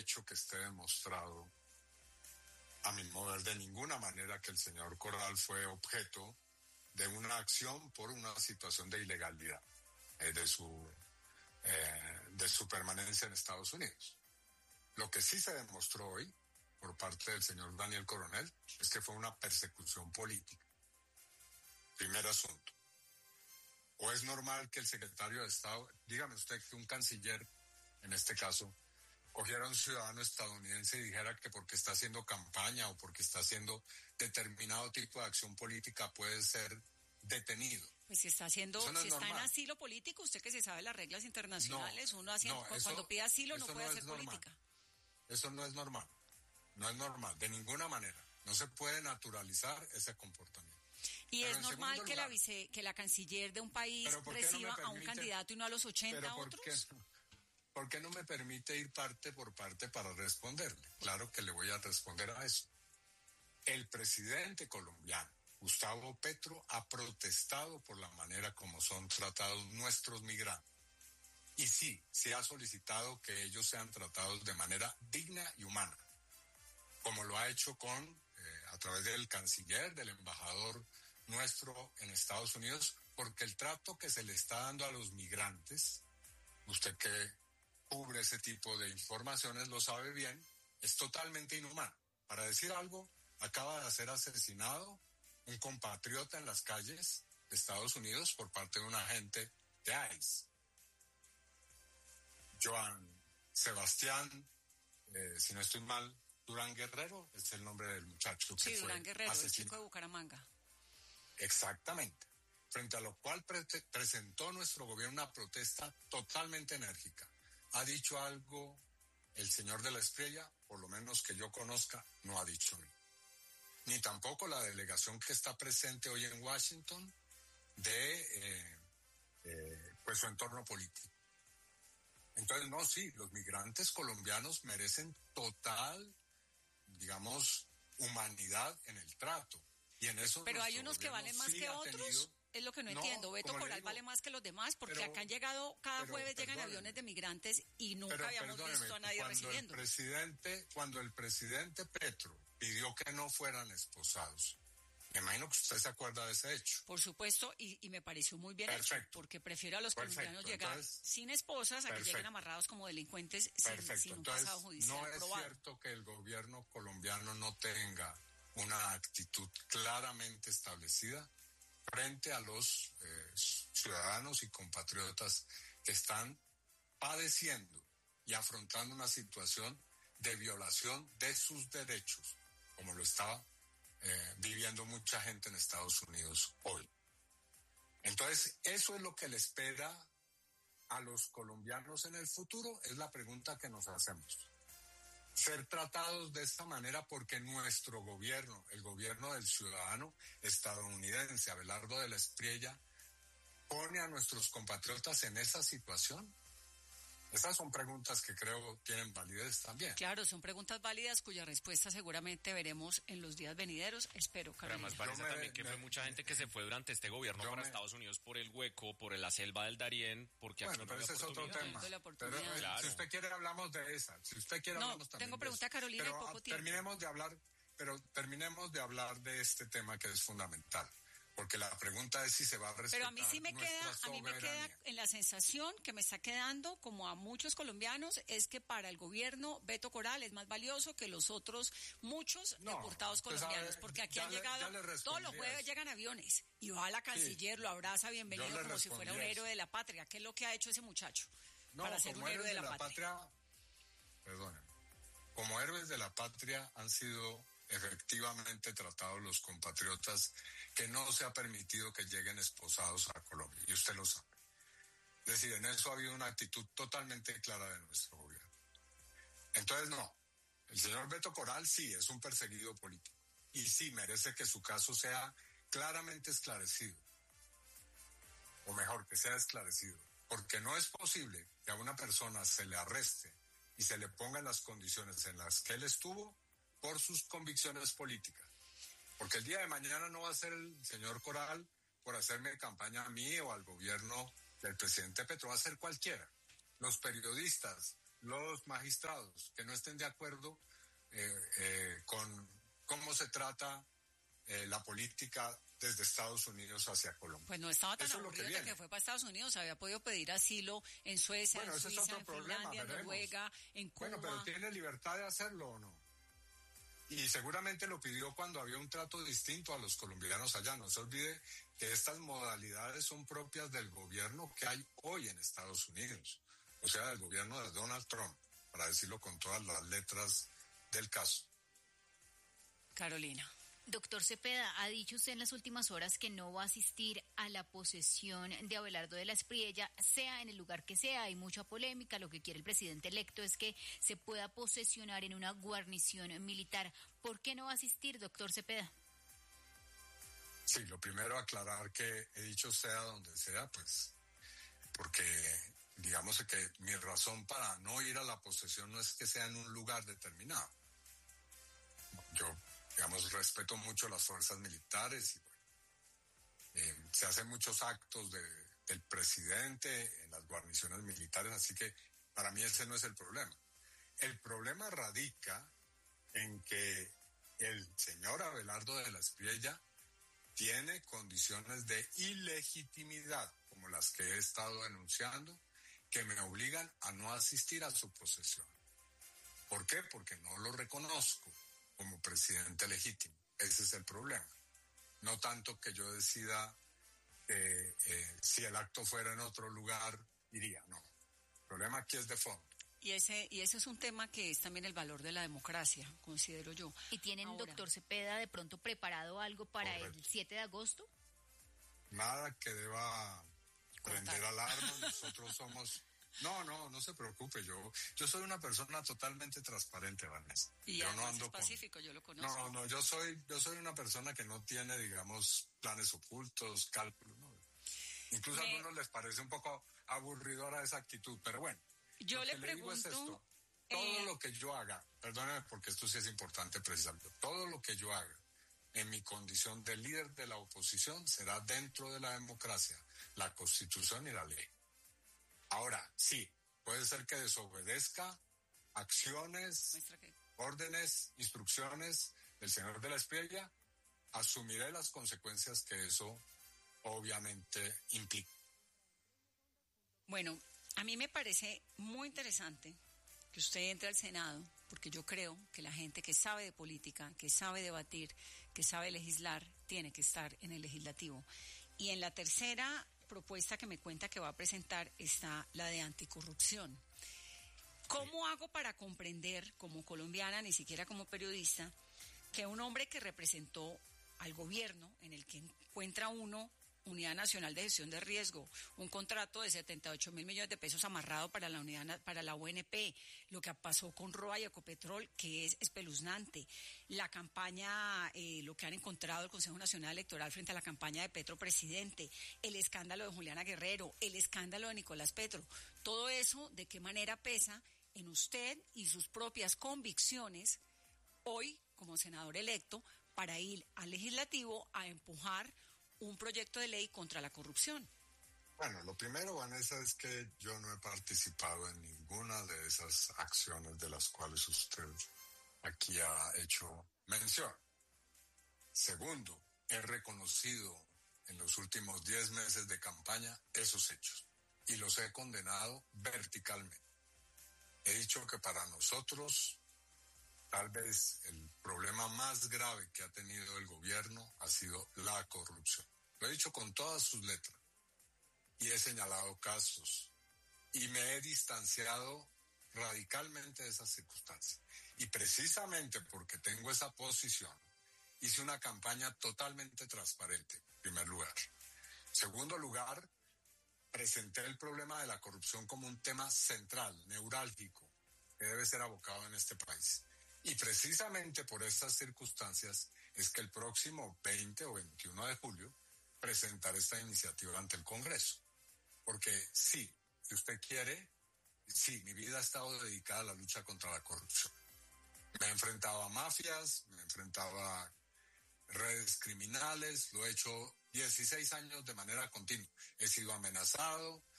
hecho que esté demostrado, a mi modo de ver, de ninguna manera que el señor Corral fue objeto de una acción por una situación de ilegalidad de su permanencia en Estados Unidos. Lo que sí se demostró hoy por parte del señor Daniel Coronel es que fue una persecución política. Primer asunto. ¿O es normal que el secretario de Estado, dígame usted que un canciller, en este caso, cogiera a un ciudadano estadounidense y dijera que porque está haciendo campaña o porque está haciendo determinado tipo de acción política puede ser detenido? Pues si está haciendo, si está en asilo político, usted que se sabe las reglas internacionales, cuando pide asilo no puede hacer política. Eso no es normal. No es normal, de ninguna manera. No se puede naturalizar ese comportamiento. Y es normal que la canciller de un país reciba a un candidato y no a los 80 otros. ¿Por qué no me permite ir parte por parte para responderle? Claro que le voy a responder a eso. El presidente colombiano, Gustavo Petro, ha protestado por la manera como son tratados nuestros migrantes. Y sí, se ha solicitado que ellos sean tratados de manera digna y humana, como lo ha hecho a través del canciller, del embajador nuestro en Estados Unidos, porque el trato que se le está dando a los migrantes, usted que cubre ese tipo de informaciones lo sabe bien, es totalmente inhumano. Para decir algo, acaba de ser asesinado un compatriota en las calles de Estados Unidos por parte de un agente de ICE. Joan Sebastián, si no estoy mal, Durán Guerrero es el nombre del muchacho que fue Durán Guerrero, el chico de Bucaramanga. Exactamente. Frente a lo cual presentó nuestro gobierno una protesta totalmente enérgica. ¿Ha dicho algo el señor de la Estrella? Por lo menos que yo conozca, no ha dicho ni tampoco la delegación que está presente hoy en Washington de su entorno político. Entonces, no, sí, los migrantes colombianos merecen total, digamos, humanidad en el trato. Y en eso. Pero hay unos que valen más que otros. Es lo que no entiendo. Beto Corral vale más que los demás, porque acá han llegado, cada jueves llegan aviones de migrantes y nunca habíamos visto a nadie recibiendo. Cuando el presidente Petro pidió que no fueran esposados, me imagino que usted se acuerda de ese hecho. Por supuesto, y me pareció muy bien hecho, porque prefiero a los colombianos llegar sin esposas a que lleguen amarrados como delincuentes sin un pasado judicial no probado. Es cierto que el gobierno colombiano no tenga una actitud claramente establecida frente a los ciudadanos y compatriotas que están padeciendo y afrontando una situación de violación de sus derechos, como lo está viviendo mucha gente en Estados Unidos hoy. Entonces, eso es lo que le espera a los colombianos en el futuro, es la pregunta que nos hacemos. Ser tratados de esta manera porque nuestro gobierno, el gobierno del ciudadano estadounidense, Abelardo de la Espriella, pone a nuestros compatriotas en esa situación. Esas son preguntas que creo tienen validez también. Claro, son preguntas válidas cuya respuesta seguramente veremos en los días venideros. Espero, Carolina. Pero además parece también que fue mucha gente que se fue durante este gobierno para Estados Unidos por el hueco, por la selva del Darién, porque aquí no había oportunidad. Pero, claro. Si usted quiere hablamos de esa. Si usted quiere hablamos también. Tengo pregunta, Carolina, pero y poco tiempo. Terminemos de hablar de este tema que es fundamental. Porque la pregunta es si se va a respetar. Pero a mí me queda en la sensación que me está quedando, como a muchos colombianos, es que para el gobierno Beto Corral es más valioso que los otros muchos deportados colombianos, porque aquí han llegado, todos los jueves llegan aviones, y va a la canciller, lo abraza, bienvenido, como si fuera un héroe de la patria. ¿Qué es lo que ha hecho ese muchacho para ser un héroe de la patria? Perdónenme, como héroes de la patria han sido efectivamente tratados los compatriotas que no se ha permitido que lleguen esposados a Colombia, y usted lo sabe. Es decir, en eso ha habido una actitud totalmente clara de nuestro gobierno. Entonces, no, el señor Beto Corral sí es un perseguido político, y sí merece que su caso sea claramente esclarecido, o mejor, que sea esclarecido, porque no es posible que a una persona se le arreste y se le ponga en las condiciones en las que él estuvo por sus convicciones políticas. Porque el día de mañana no va a ser el señor Corral por hacerme campaña a mí o al gobierno del presidente Petro, va a ser cualquiera. Los periodistas los magistrados, que no estén de acuerdo con cómo se trata la política desde Estados Unidos hacia Colombia. Pues no estaba tan aburrido que fue para Estados Unidos, había podido pedir asilo en Suecia, en Suiza, en Finlandia, en Noruega, en Cuba. Bueno, pero ¿tiene libertad de hacerlo o no? Y seguramente lo pidió cuando había un trato distinto a los colombianos allá. No se olvide que estas modalidades son propias del gobierno que hay hoy en Estados Unidos, o sea, del gobierno de Donald Trump, para decirlo con todas las letras del caso. Carolina. Doctor Cepeda, ha dicho usted en las últimas horas que no va a asistir a la posesión de Abelardo de la Espriella, sea en el lugar que sea. Hay mucha polémica. Lo que quiere el presidente electo es que se pueda posesionar en una guarnición militar. ¿Por qué no va a asistir, doctor Cepeda? Sí, lo primero aclarar que he dicho sea donde sea, pues, porque digamos que mi razón para no ir a la posesión no es que sea en un lugar determinado. Yo, digamos, respeto mucho las fuerzas militares y bueno, se hacen muchos actos del presidente en las guarniciones militares, así que para mí ese no es el problema. El problema radica en que el señor Abelardo de la Espriella tiene condiciones de ilegitimidad, como las que he estado denunciando, que me obligan a no asistir a su posesión. ¿Por qué? Porque no lo reconozco como presidente legítimo. Ese es el problema. No tanto que yo decida si el acto fuera en otro lugar, iría, no. El problema aquí es de fondo. Y ese es un tema que es también el valor de la democracia, considero yo. ¿Y tienen, ahora, doctor Cepeda, de pronto preparado algo para el 7 de agosto? Nada que deba prender alarma. Nosotros somos... No se preocupe, yo soy una persona totalmente transparente, Vanessa. Y yo no ando es pacífico, yo lo conozco. No, yo soy una persona que no tiene, digamos, planes ocultos, cálculos, ¿no? Incluso a algunos les parece un poco aburridora esa actitud, pero bueno. Yo le pregunto... digo es esto, todo lo que yo haga, perdóneme porque esto sí es importante precisamente, todo lo que yo haga en mi condición de líder de la oposición será dentro de la democracia, la Constitución y la ley. Ahora, sí, puede ser que desobedezca acciones, órdenes, instrucciones del señor de la Espriella, asumiré las consecuencias que eso obviamente implica. Bueno, a mí me parece muy interesante que usted entre al Senado, porque yo creo que la gente que sabe de política, que sabe debatir, que sabe legislar, tiene que estar en el legislativo. Y en la tercera propuesta que me cuenta que va a presentar está la de anticorrupción. ¿Cómo hago para comprender, como colombiana, ni siquiera como periodista, que un hombre que representó al gobierno, en el que encuentra uno Unidad Nacional de Gestión de Riesgo, un contrato de 78 mil millones de pesos amarrado para la UNP, lo que pasó con ROA y Ecopetrol, que es espeluznante, la campaña, lo que han encontrado el Consejo Nacional Electoral frente a la campaña de Petro Presidente, el escándalo de Juliana Guerrero, el escándalo de Nicolás Petro, todo eso, ¿de qué manera pesa en usted y sus propias convicciones hoy como senador electo para ir al legislativo a empujar un proyecto de ley contra la corrupción? Bueno, lo primero, Vanessa, es que yo no he participado en ninguna de esas acciones de las cuales usted aquí ha hecho mención. Segundo, he reconocido en los últimos 10 meses de campaña esos hechos y los he condenado verticalmente. He dicho que para nosotros tal vez el problema más grave que ha tenido el gobierno ha sido la corrupción. Lo he dicho con todas sus letras y he señalado casos y me he distanciado radicalmente de esas circunstancias. Y precisamente porque tengo esa posición, hice una campaña totalmente transparente, en primer lugar. En segundo lugar, presenté el problema de la corrupción como un tema central, neurálgico, que debe ser abocado en este país. Y precisamente por estas circunstancias es que el próximo 20 o 21 de julio presentaré esta iniciativa ante el Congreso. Porque sí, si usted quiere, sí, mi vida ha estado dedicada a la lucha contra la corrupción. Me he enfrentado a mafias, me he enfrentado a redes criminales, lo he hecho 16 años de manera continua. He sido amenazado,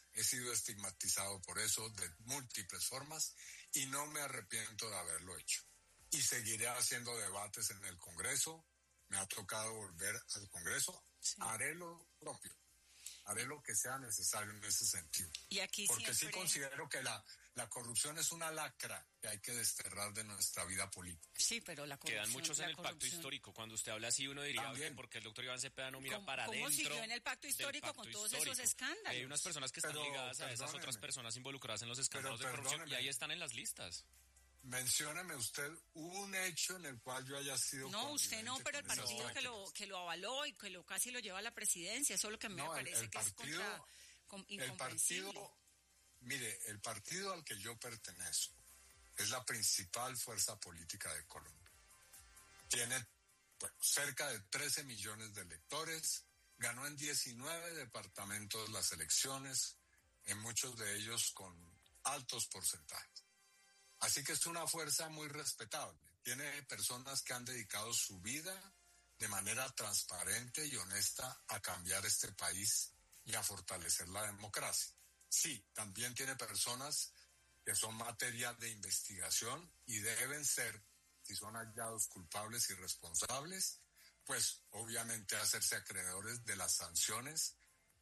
he sido estigmatizado por eso de múltiples formas y no me arrepiento de haberlo hecho. Y seguiré haciendo debates en el Congreso. Me ha tocado volver al Congreso. Sí. Haré lo propio. Haré lo que sea necesario en ese sentido. Y aquí porque siempre... sí considero que la corrupción es una lacra que hay que desterrar de nuestra vida política. Sí, pero la corrupción... Quedan muchos en el pacto histórico. Cuando usted habla así, uno diría, oye, porque el doctor Iván Cepeda no mira para adentro. ¿Cómo siguió en el pacto histórico con todos esos escándalos? Hay unas personas que están ligadas a esas otras personas involucradas en los escándalos de corrupción y ahí están en las listas. Mencióneme usted un hecho en el cual yo haya sido... No, usted no, pero el partido que lo avaló y que casi lo lleva a la presidencia, eso es lo que me parece que es incomprensible. Mire, el partido al que yo pertenezco es la principal fuerza política de Colombia. Tiene cerca de 13 millones de electores, ganó en 19 departamentos las elecciones, en muchos de ellos con altos porcentajes. Así que es una fuerza muy respetable. Tiene personas que han dedicado su vida de manera transparente y honesta a cambiar este país y a fortalecer la democracia. Sí, también tiene personas que son materia de investigación y deben ser, si son hallados culpables y responsables, pues obviamente hacerse acreedores de las sanciones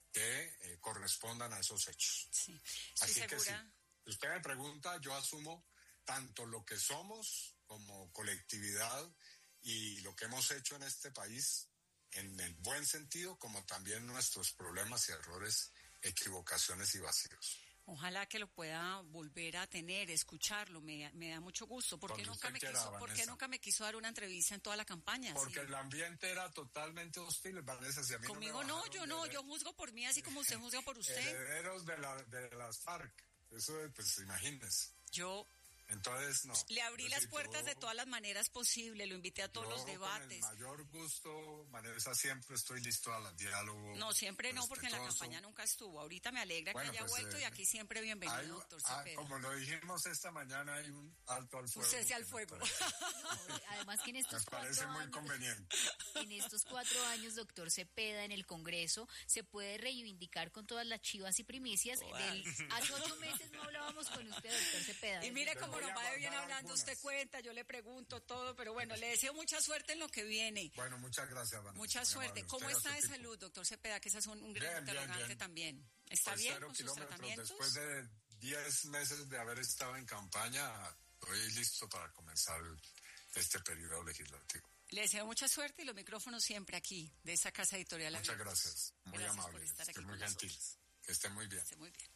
que correspondan a esos hechos. Sí. Así segura. Que sí, si usted me pregunta, yo asumo tanto lo que somos como colectividad y lo que hemos hecho en este país en el buen sentido, como también nuestros problemas y errores, equivocaciones y vacíos. Ojalá que lo pueda volver a tener, escucharlo, me da mucho gusto. ¿Por qué nunca me quiso dar una entrevista en toda la campaña? Porque el ambiente era totalmente hostil, Vanessa. Si a mí conmigo yo juzgo por mí así como usted juzga por usted. Herederos de las FARC, eso pues imagínese. Entonces, no. Le abrí las puertas de todas las maneras posibles, lo invité a todos los debates. Con el mayor gusto, Vanessa, siempre estoy listo al diálogo. No, siempre no, porque en la campaña nunca estuvo. Ahorita me alegra que haya vuelto y aquí siempre bienvenido, doctor Cepeda. Como lo dijimos esta mañana, hay un alto al fuego. Cese al fuego. No, además que en estos 4 años... muy conveniente. En estos 4 años, doctor Cepeda, en el Congreso, se puede reivindicar con todas las chivas y primicias. Hace 8 meses no hablábamos con usted, doctor Cepeda. Y mire cómo nos va de bien hablando, usted cuenta, yo le pregunto todo, pero bueno, le deseo mucha suerte en lo que viene. Bueno, muchas gracias, Vanessa. Mucha suerte. ¿Cómo está de salud, doctor Cepeda? Que ese es un gran interrogante también. ¿Está bien con sus tratamientos? Después de 10 meses de haber estado en campaña, estoy listo para comenzar este periodo legislativo. Le deseo mucha suerte y los micrófonos siempre aquí, de esa casa editorial. Muchas gracias, muy amable, esté muy gentil, que esté muy bien. Esté muy bien.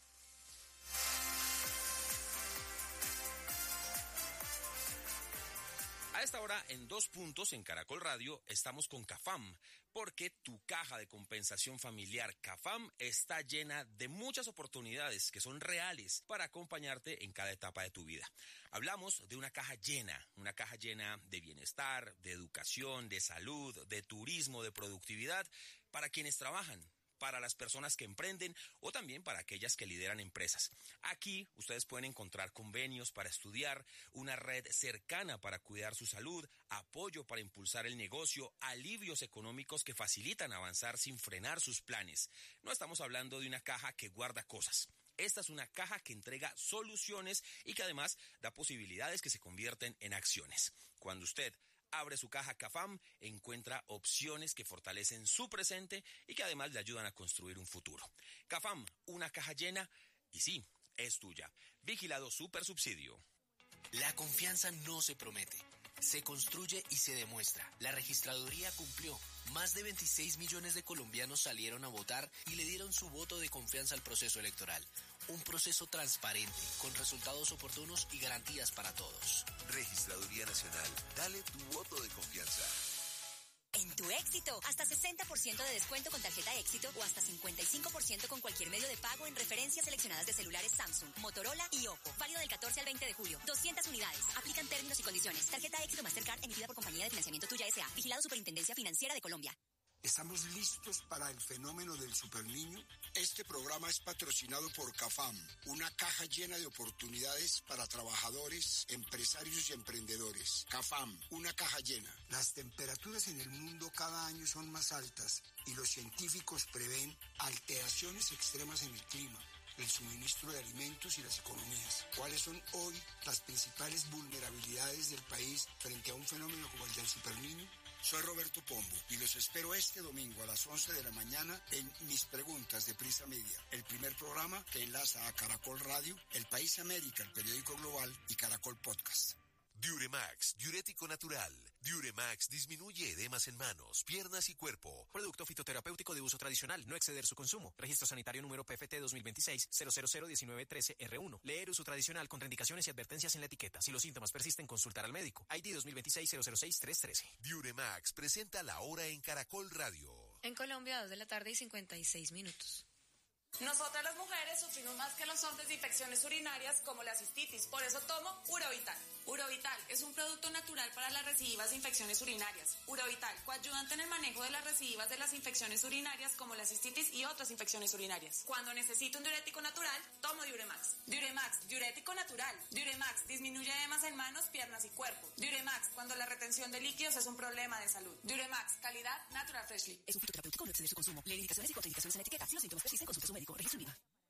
A esta hora, en 2 puntos en Caracol Radio, estamos con CAFAM, porque tu caja de compensación familiar CAFAM está llena de muchas oportunidades que son reales para acompañarte en cada etapa de tu vida. Hablamos de una caja llena de bienestar, de educación, de salud, de turismo, de productividad, para quienes trabajan, para las personas que emprenden o también para aquellas que lideran empresas. Aquí ustedes pueden encontrar convenios para estudiar, una red cercana para cuidar su salud, apoyo para impulsar el negocio, alivios económicos que facilitan avanzar sin frenar sus planes. No estamos hablando de una caja que guarda cosas. Esta es una caja que entrega soluciones y que además da posibilidades que se convierten en acciones. Cuando usted abre su caja CAFAM, encuentra opciones que fortalecen su presente y que además le ayudan a construir un futuro. CAFAM, una caja llena y sí, es tuya. Vigilado Supersubsidio. La confianza no se promete, se construye y se demuestra. La registraduría cumplió. Más de 26 millones de colombianos salieron a votar y le dieron su voto de confianza al proceso electoral. Un proceso transparente, con resultados oportunos y garantías para todos. Registraduría Nacional, dale tu voto de confianza. En tu Éxito, hasta 60% de descuento con tarjeta Éxito o hasta 55% con cualquier medio de pago en referencias seleccionadas de celulares Samsung, Motorola y Oppo. Válido del 14 al 20 de julio. 200 unidades. Aplican términos y condiciones. Tarjeta Éxito Mastercard emitida por Compañía de Financiamiento Tuya S.A. Vigilado Superintendencia Financiera de Colombia. ¿Estamos listos para el fenómeno del superniño? Este programa es patrocinado por CAFAM, una caja llena de oportunidades para trabajadores, empresarios y emprendedores. CAFAM, una caja llena. Las temperaturas en el mundo cada año son más altas y los científicos prevén alteraciones extremas en el clima. el suministro de alimentos y las economías. ¿Cuáles son hoy las principales vulnerabilidades del país frente a un fenómeno como el del Superniño? Soy Roberto Pombo y los espero este domingo a las 11 de la mañana en Mis Preguntas de Prisa Media, el primer programa que enlaza a Caracol Radio, El País América, el periódico global y Caracol Podcast. Diuremax, diurético natural. Diuremax disminuye edemas en manos, piernas y cuerpo. Producto fitoterapéutico de uso tradicional, no exceder su consumo. Registro sanitario número PFT 2026-0001913R1. Leer uso tradicional, contraindicaciones y advertencias en la etiqueta. Si los síntomas persisten, consultar al médico. ID 2026-006-313. Diuremax presenta La Hora en Caracol Radio. En Colombia, 2:56 p.m. Nosotras las mujeres sufrimos más que los hombres de infecciones urinarias como la cistitis, por eso tomo Urovital. Urovital es un producto natural para las recidivas de infecciones urinarias. Urovital, coayudante en el manejo de las recidivas de las infecciones urinarias como la cistitis y otras infecciones urinarias. Cuando necesito un diurético natural, tomo Diuremax. Diuremax, diurético natural. Diuremax, disminuye edemas en manos, piernas y cuerpo. Diuremax, cuando la retención de líquidos es un problema de salud. Diuremax, calidad Natural Freshly. Es un fitoterapéutico, no exceder su consumo. Leer indicaciones y contraindicaciones en la etiqueta. Si los síntomas persisten, consulte a su médico. Registro INVIMA.